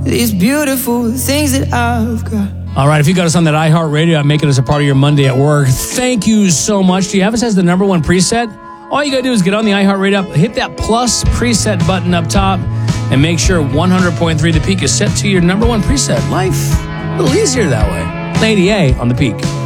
these beautiful things that I've got. All right, if you got us on that iHeartRadio app, make it as a part of your Monday at work. Thank you so much. Do you have us as the number one preset? All you got to do is get on the iHeartRadio app, hit that plus preset button up top, and make sure 100.3 The Peak is set to your number one preset. Life a little easier that way. 80A on The Peak.